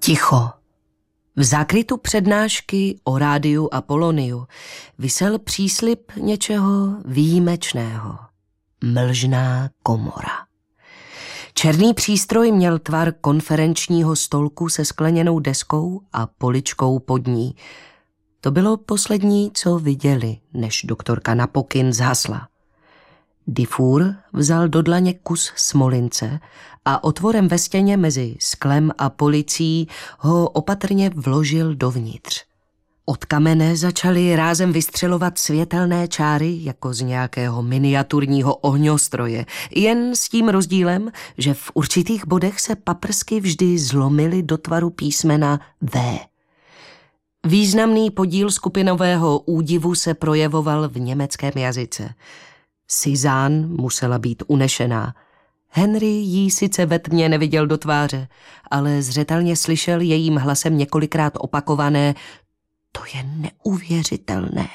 Ticho. V zákrytu přednášky o rádiu a poloniu visel příslib něčeho výjimečného. Mlžná komora. Černý přístroj měl tvar konferenčního stolku se skleněnou deskou a poličkou pod ní. To bylo poslední, co viděli, než doktorka na pokyn zhasla. Dufour vzal do dlaně kus smolince a otvorem ve stěně mezi sklem a policí ho opatrně vložil dovnitř. Od kamene začaly rázem vystřelovat světelné čáry jako z nějakého miniaturního ohňostroje, jen s tím rozdílem, že v určitých bodech se paprsky vždy zlomily do tvaru písmena V. Významný podíl skupinového údivu se projevoval v německém jazyce. Suzanne musela být unešená. Henry jí sice ve tmě neviděl do tváře, ale zřetelně slyšel jejím hlasem několikrát opakované: to je neuvěřitelné.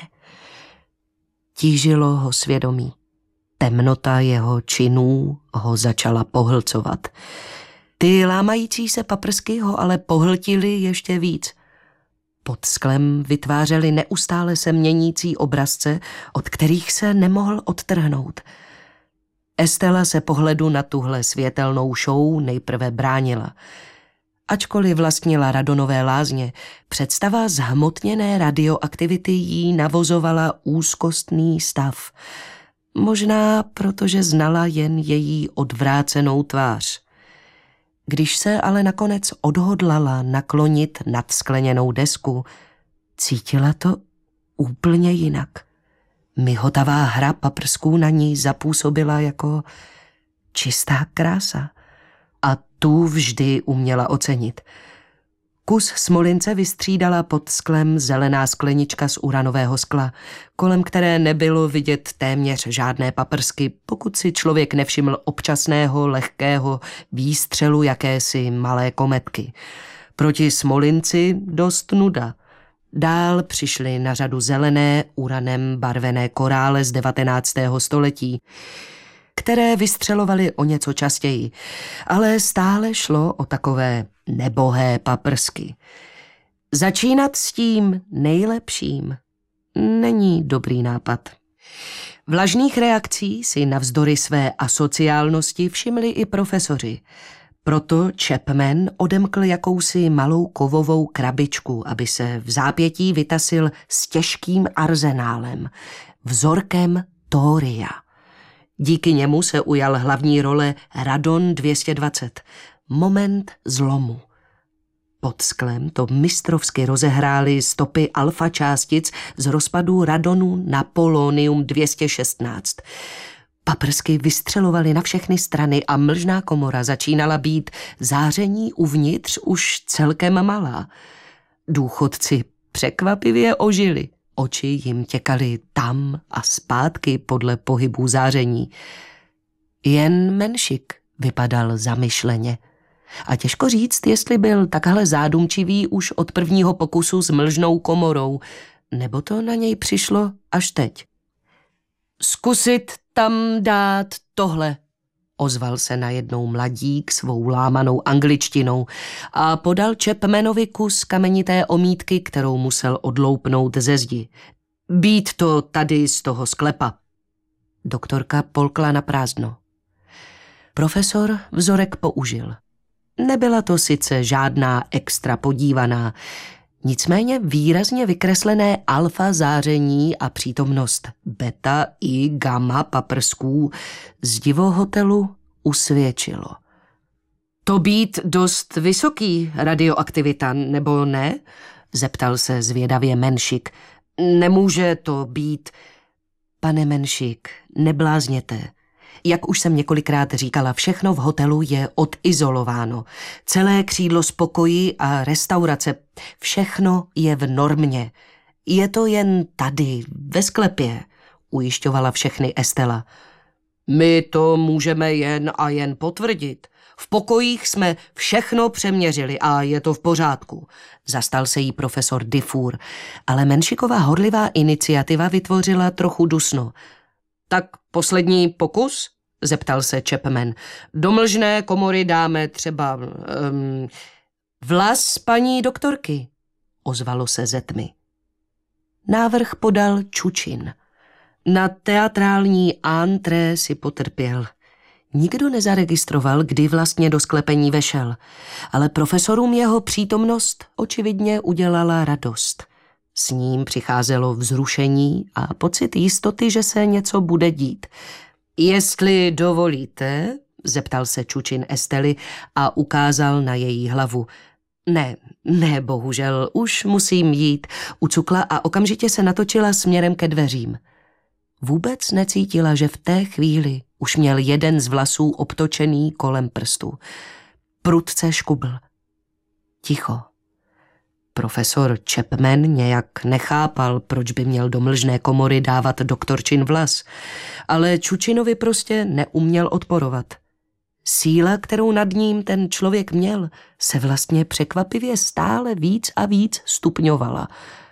Tížilo ho svědomí. Temnota jeho činů ho začala pohlcovat. Ty lámající se paprsky ho ale pohltily ještě víc. Pod sklem vytvářely neustále se měnící obrazce, od kterých se nemohl odtrhnout. Estela se pohledu na tuhle světelnou show nejprve bránila. Ačkoliv vlastnila radonové lázně, představa zhmotněné radioaktivity jí navozovala úzkostný stav. Možná protože znala jen její odvrácenou tvář. Když se ale nakonec odhodlala naklonit nad skleněnou desku, cítila to úplně jinak. Mihotavá hra paprsků na ní zapůsobila jako čistá krása. A tu vždy uměla ocenit. Kus smolince vystřídala pod sklem zelená sklenička z uranového skla, kolem které nebylo vidět téměř žádné paprsky, pokud si člověk nevšiml občasného lehkého výstřelu jakési malé kometky. Proti smolinci dost nuda. Dál přišly na řadu zelené, uranem barvené korále z 19. století, které vystřelovaly o něco častěji, ale stále šlo o takové nebohé paprsky. Začínat s tím nejlepším není dobrý nápad. Vlažných reakcí si navzdory své asociálnosti všimli i profesoři. Proto Chapman odemkl jakousi malou kovovou krabičku, aby se v zápětí vytasil s těžkým arzenálem, vzorkem tória. Díky němu se ujal hlavní role Radon 220, moment zlomu. Pod sklem to mistrovsky rozehrály stopy alfa částic z rozpadu radonu na polonium 216. Paprsky vystřelovaly na všechny strany a mlžná komora začínala být záření uvnitř už celkem malá. Důchodci překvapivě ožili. Oči jim těkaly tam a zpátky podle pohybů záření. Jen Menšik vypadal zamyšleně. A těžko říct, jestli byl takhle zádumčivý už od prvního pokusu s mlžnou komorou, nebo to na něj přišlo až teď. Zkusit tam dát tohle, ozval se najednou mladík svou lámanou angličtinou a podal Chapmanovi kus kamenité omítky, kterou musel odloupnout ze zdi. Být to tady z toho sklepa. Doktorka polkla na prázdno. Profesor vzorek použil. Nebyla to sice žádná extra podívaná, nicméně výrazně vykreslené alfa záření a přítomnost beta i gamma paprsků z divohotelu usvědčilo. To být dost vysoký radioaktivita, nebo ne? Zeptal se zvědavě Menšik. Nemůže to být... Pane Menšik, neblázněte. Jak už jsem několikrát říkala, všechno v hotelu je odizolováno. Celé křídlo spokoji a restaurace, všechno je v normě. Je to jen tady, ve sklepě, ujišťovala všechny Estela. My to můžeme jen a jen potvrdit. V pokojích jsme všechno přeměřili a je to v pořádku. Zastal se jí profesor Dufour, ale Menšikova horlivá iniciativa vytvořila trochu dusno. Tak poslední pokus? Zeptal se Chapman. Do mlžné komory dáme třeba Vlas paní doktorky, ozvalo se ze tmy. Návrh podal Čučin. Na teatrální antré si potrpěl. Nikdo nezaregistroval, kdy vlastně do sklepení vešel, ale profesorům jeho přítomnost očividně udělala radost. S ním přicházelo vzrušení a pocit jistoty, že se něco bude dít. Jestli dovolíte, zeptal se Čučin Estely a ukázal na její hlavu. Ne, bohužel, už musím jít, ucukla a okamžitě se natočila směrem ke dveřím. Vůbec necítila, že v té chvíli už měl jeden z vlasů obtočený kolem prstu. Prudce škubl. Ticho. Profesor Chapman nějak nechápal, proč by měl do mlžné komory dávat doktorčin vlas, ale Čučinovi prostě neuměl odporovat. Síla, kterou nad ním ten člověk měl, se vlastně překvapivě stále víc a víc stupňovala.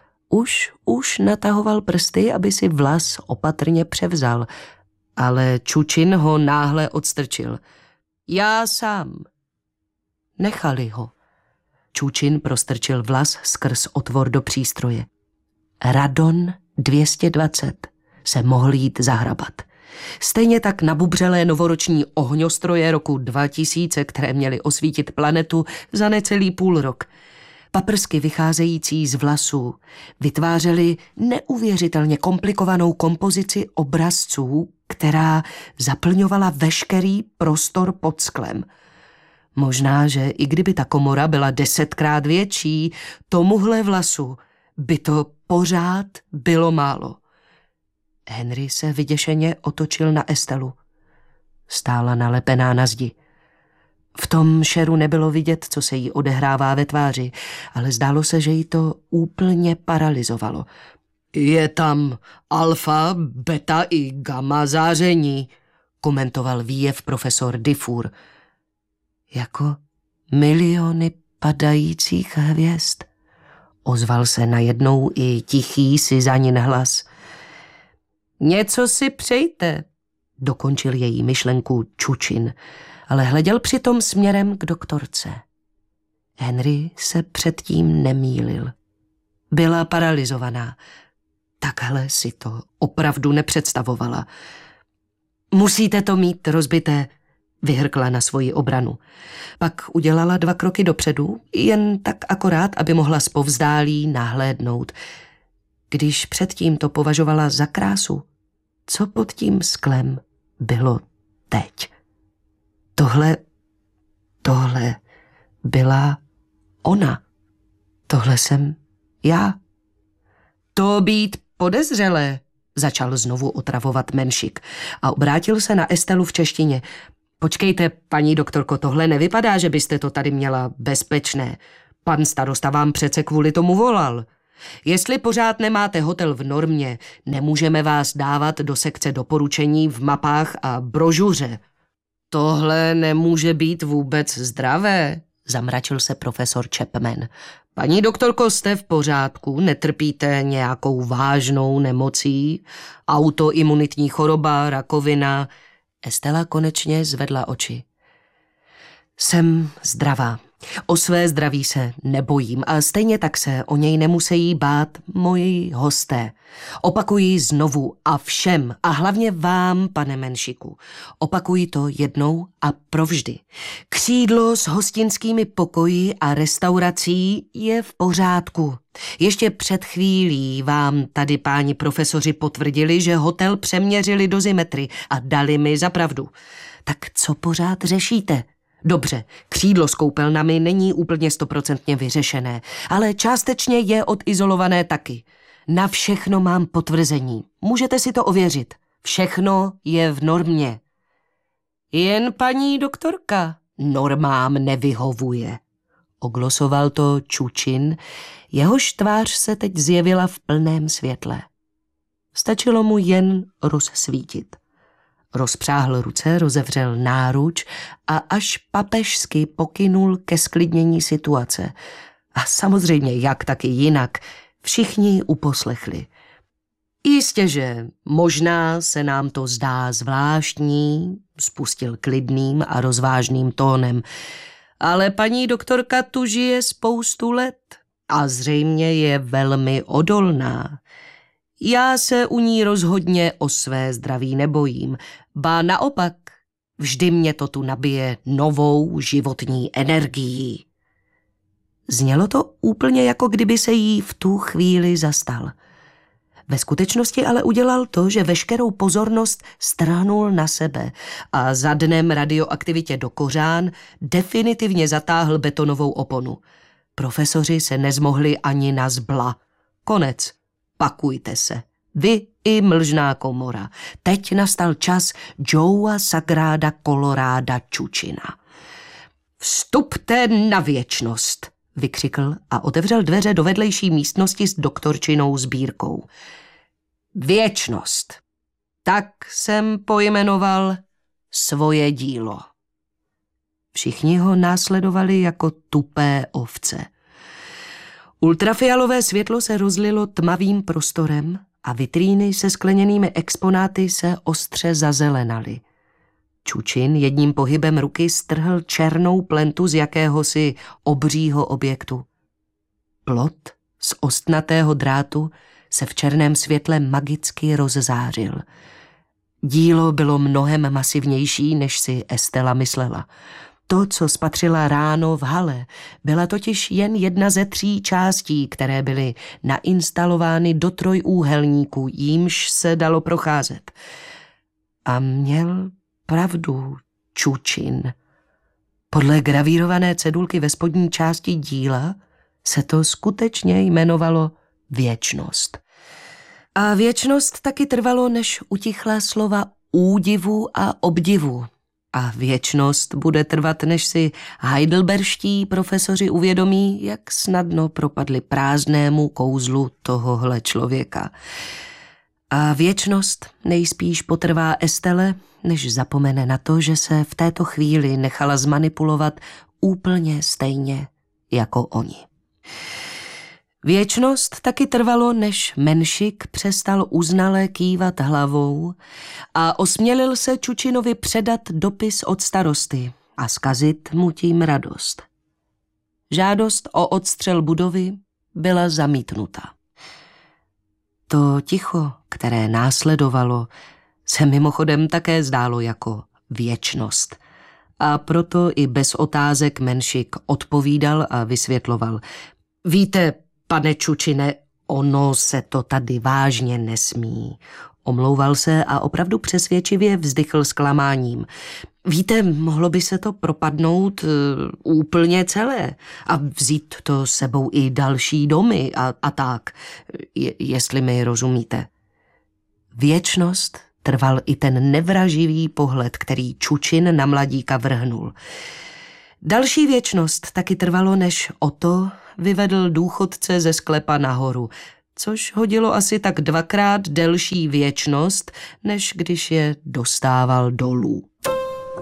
Už natahoval prsty, aby si vlas opatrně převzal, ale Čučin ho náhle odstrčil. Já sám. Nechali ho. Čučin prostrčil vlas skrz otvor do přístroje. Radon 220 se mohl jít zahrabat. Stejně tak nabubřelé novoroční ohňostroje roku 2000, které měly osvítit planetu za necelý půl rok. Paprsky vycházející z vlasů vytvářely neuvěřitelně komplikovanou kompozici obrazců, která zaplňovala veškerý prostor pod sklem. Možná, že i kdyby ta komora byla 10krát větší, tomuhle vlasu by to pořád bylo málo. Henry se vyděšeně otočil na Estelu. Stála nalepená na zdi. V tom šeru nebylo vidět, co se jí odehrává ve tváři, ale zdálo se, že jí to úplně paralyzovalo. Je tam alfa, beta i gamma záření, komentoval výjev profesor Dufour. Jako miliony padajících hvězd, ozval se najednou i tichý Sizanin hlas. Něco si přejte, dokončil její myšlenku Čučin, ale hleděl přitom směrem k doktorce. Henry se předtím nemýlil. Byla paralyzovaná. Takhle si to opravdu nepředstavovala. Musíte to mít rozbité, vyhrkla na svoji obranu. Pak udělala 2 kroky dopředu, jen tak akorát, aby mohla zpovzdálí nahlédnout. Když předtím to považovala za krásu, co pod tím sklem bylo teď? Tohle byla ona. Tohle jsem já. To být podezřelé, začal znovu otravovat Menšik a obrátil se na Estelu v češtině. Počkejte, paní doktorko, tohle nevypadá, že byste to tady měla bezpečné. Pan starosta vám přece kvůli tomu volal. Jestli pořád nemáte hotel v normě, nemůžeme vás dávat do sekce doporučení v mapách a brožuře. Tohle nemůže být vůbec zdravé, zamračil se profesor Chapman. Paní doktorko, jste v pořádku, netrpíte nějakou vážnou nemocí, autoimunitní choroba, rakovina. Estela konečně zvedla oči. Jsem zdravá. O své zdraví se nebojím a stejně tak se o něj nemusí bát moji hosté. Opakuji znovu a všem a hlavně vám, pane Menšiku. Opakuji to jednou a provždy. Křídlo s hostinskými pokoji a restaurací je v pořádku. Ještě před chvílí vám tady páni profesoři potvrdili, že hotel přeměřili dozimetry a dali mi za pravdu. Tak co pořád řešíte? Dobře, křídlo s koupelnami není úplně 100% vyřešené, ale částečně je odizolované taky. Na všechno mám potvrzení. Můžete si to ověřit. Všechno je v normě. Jen paní doktorka normám nevyhovuje. Oglosoval to Čučin, jehož tvář se teď zjevila v plném světle. Stačilo mu jen rozsvítit. Rozpřáhl ruce, rozevřel náruč a až papežsky pokynul ke sklidnění situace. A samozřejmě, jak taky jinak, všichni uposlechli. Jistě, že možná se nám to zdá zvláštní, spustil klidným a rozvážným tónem, ale paní doktorka tu žije spoustu let a zřejmě je velmi odolná. Já se u ní rozhodně o své zdraví nebojím, ba naopak, vždy mě to tu nabije novou životní energií. Znělo to úplně, jako kdyby se jí v tu chvíli zastal. Ve skutečnosti ale udělal to, že veškerou pozornost strhnul na sebe a za dnem radioaktivitě do kořán definitivně zatáhl betonovou oponu. Profesoři se nezmohli ani na zbla. Konec. Pakujte se. Vy i mlžná komora. Teď nastal čas Joea Sagrada Colorada Čučina. Vstupte na věčnost, vykřikl a otevřel dveře do vedlejší místnosti s doktorčinou sbírkou. Věčnost. Tak jsem pojmenoval svoje dílo. Všichni ho následovali jako tupé ovce. Ultrafialové světlo se rozlilo tmavým prostorem a vitríny se skleněnými exponáty se ostře zazelenaly. Čučin jedním pohybem ruky strhl černou plentu z jakéhosi obřího objektu. Plot z ostnatého drátu se v černém světle magicky rozzářil. Dílo bylo mnohem masivnější, než si Estela myslela. To, co spatřila ráno v hale, byla totiž jen jedna ze 3 částí, které byly nainstalovány do trojúhelníku, jímž se dalo procházet. A měl pravdu Čučin. Podle gravírované cedulky ve spodní části díla se to skutečně jmenovalo věčnost. A věčnost taky trvalo, než utichla slova údivu a obdivu. A věčnost bude trvat, než si heidelberští profesoři uvědomí, jak snadno propadli prázdnému kouzlu tohohle člověka. A věčnost nejspíš potrvá Estele, než zapomene na to, že se v této chvíli nechala zmanipulovat úplně stejně jako oni. Věčnost taky trvalo, než Menšik přestal uznale kývat hlavou a osmělil se Čučinovi předat dopis od starosty a zkazit mu tím radost. Žádost o odstřel budovy byla zamítnuta. To ticho, které následovalo, se mimochodem také zdálo jako věčnost. A proto i bez otázek Menšik odpovídal a vysvětloval. Víte, pane Čučine, ono se to tady vážně nesmí. Omlouval se a opravdu přesvědčivě vzdychl zklamáním. Víte, mohlo by se to propadnout úplně celé a vzít to sebou i další domy a tak, jestli mi rozumíte. Věčnost trval i ten nevraživý pohled, který Čučin na mladíka vrhnul. Další věčnost taky trvalo, než Otto vyvedl důchodce ze sklepa nahoru, což hodilo asi tak 2krát delší věčnost, než když je dostával dolů.